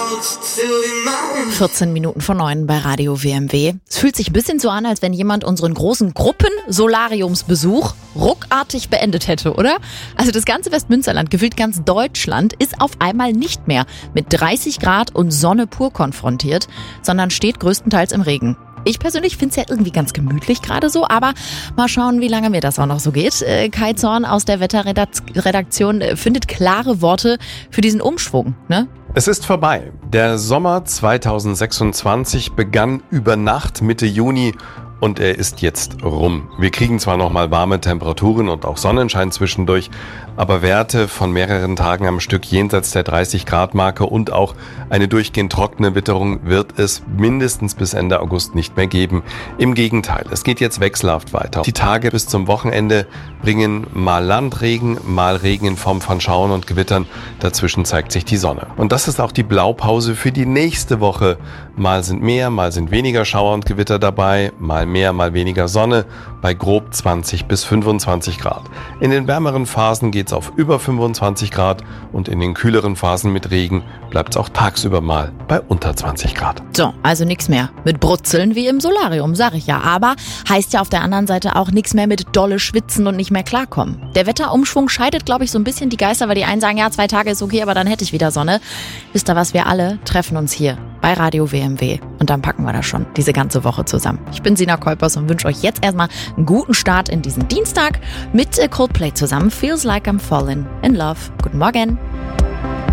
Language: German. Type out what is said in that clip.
14 Minuten vor 9 bei Radio WMW. Es fühlt sich ein bisschen so an, als wenn jemand unseren großen Gruppen-Solariumsbesuch ruckartig beendet hätte, oder? Also das ganze Westmünsterland, gefühlt ganz Deutschland, ist auf einmal nicht mehr mit 30 Grad und Sonne pur konfrontiert, sondern steht größtenteils im Regen. Ich persönlich finde es ja irgendwie ganz gemütlich gerade so, aber mal schauen, wie lange mir das auch noch so geht. Kai Zorn aus der Wetterredaktion findet klare Worte für diesen Umschwung, ne? Es ist vorbei. Der Sommer 2026 begann über Nacht Mitte Juni und er ist jetzt rum. Wir kriegen zwar noch mal warme Temperaturen und auch Sonnenschein zwischendurch, aber Werte von mehreren Tagen am Stück jenseits der 30-Grad-Marke und auch eine durchgehend trockene Witterung wird es mindestens bis Ende August nicht mehr geben. Im Gegenteil, es geht jetzt wechselhaft weiter. Die Tage bis zum Wochenende bringen mal Landregen, mal Regen in Form von Schauern und Gewittern. Dazwischen zeigt sich die Sonne. Und das ist auch die Blaupause für die nächste Woche. Mal sind mehr, mal sind weniger Schauer und Gewitter dabei, mal mehr, mal weniger Sonne bei grob 20 bis 25 Grad. In den wärmeren Phasen geht es auf über 25 Grad und in den kühleren Phasen mit Regen bleibt es auch tagsüber mal bei unter 20 Grad. So, also nichts mehr mit Brutzeln wie im Solarium, sag ich ja. Aber heißt ja auf der anderen Seite auch nichts mehr mit dolle Schwitzen und nicht mehr klarkommen. Der Wetterumschwung scheidet, glaube ich, so ein bisschen die Geister, weil die einen sagen, ja, 2 Tage ist okay, aber dann hätte ich wieder Sonne. Wisst ihr was, wir alle treffen uns hier bei Radio WMW und dann packen wir das schon diese ganze Woche zusammen. Ich bin Sina Kolpers und wünsche euch jetzt erstmal einen guten Start in diesen Dienstag mit Coldplay zusammen. Feels like I'm falling in love. Guten Morgen.